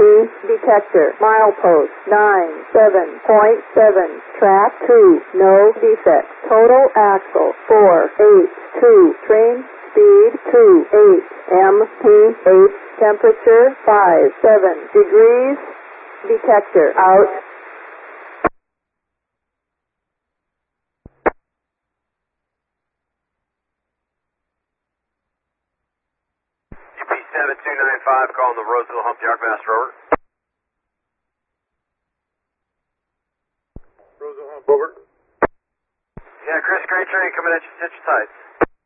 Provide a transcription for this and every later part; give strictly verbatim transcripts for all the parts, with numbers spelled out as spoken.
detector. Milepost nine seven point seven. Track two. No defects. Total axle four eight two. Train speed two eight. M P eight. Temperature five seven degrees. Detector out. U P seven two nine five calling the Roseville Hump Yard Master, over. Roseville Hump, over. Yeah, Chris, great train coming at you, sit your tights.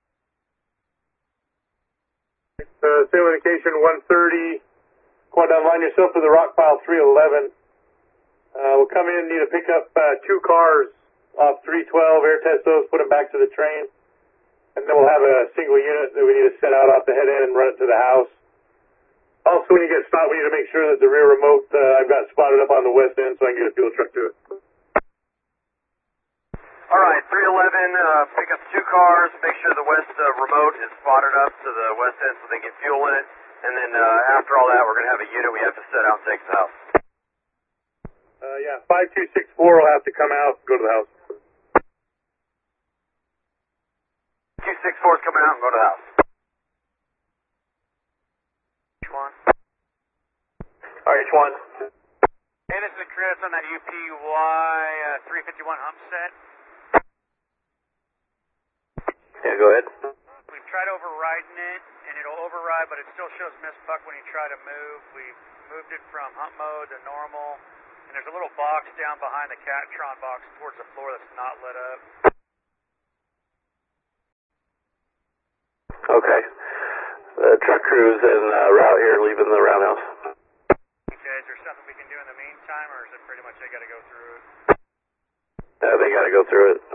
Uh, sail indication one thirty. Go down, line yourself to the rock pile three eleven. Uh, we'll come in, need to pick up uh, two cars off three twelve, air test those, put them back to the train. And then we'll have a single unit that we need to set out off the head end and run it to the house. Also, when you get stopped, we need to make sure that the rear remote uh, I've got spotted up on the west end so I can get a fuel truck to it. All right, three eleven, uh, pick up two cars, make sure the west uh, remote is spotted up to the west end so they get fuel in it. And then uh, after all that, we're going to have a unit we have to set out and take to the house. Uh, yeah, five two six four will have to come out and go to the house. two six four is coming out and go to the house. H one. All right, H one. Hey, this is Chris on that U P Y uh, three fifty-one hump set. Yeah, go ahead. We've tried overriding it, and it'll override, but it still shows mispuck when you try to move. We've moved it from hump mode to normal, and there's a little box down behind the Catron box towards the floor that's not lit up. Okay. The truck crew's in uh, route here, leaving the roundhouse. Okay, is there something we can do in the meantime, or is it pretty much they got to go through it? Yeah, they got to go through it.